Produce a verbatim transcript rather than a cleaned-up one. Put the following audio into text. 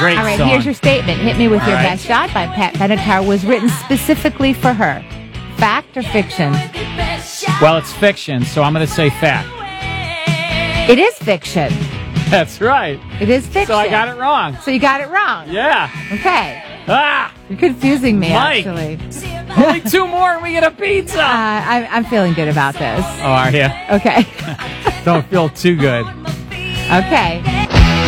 Great All right, song. here's your statement. Hit Me With All Your right. Best Shot by Pat Benatar was written specifically for her. Fact or fiction? Well, it's fiction, so I'm going to say fact. It is fiction. That's right. It is fiction. So I got it wrong. So you got it wrong. Yeah. Okay. Ah! You're confusing me, Mike. actually. Only two more and we get a pizza. Uh, I, I'm feeling good about this. Oh, are you? Okay. Don't feel too good. Okay.